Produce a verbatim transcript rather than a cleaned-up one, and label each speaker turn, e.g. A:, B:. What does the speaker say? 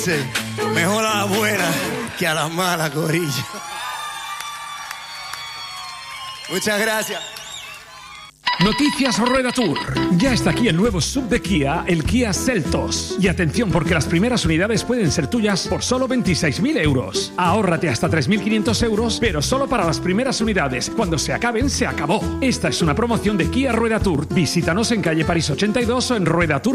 A: Sí, mejor a la buena que a la mala, corilla. Muchas gracias.
B: Noticias Rueda Tour. Ya está aquí el nuevo S U V de Kia, el Kia Seltos. Y atención, porque las primeras unidades pueden ser tuyas por solo veintiséis mil euros. Ahórrate hasta tres mil quinientos euros, pero solo para las primeras unidades. Cuando se acaben, se acabó. Esta es una promoción de Kia Rueda Tour. Visítanos en calle París ochenta y dos o en rueda tour.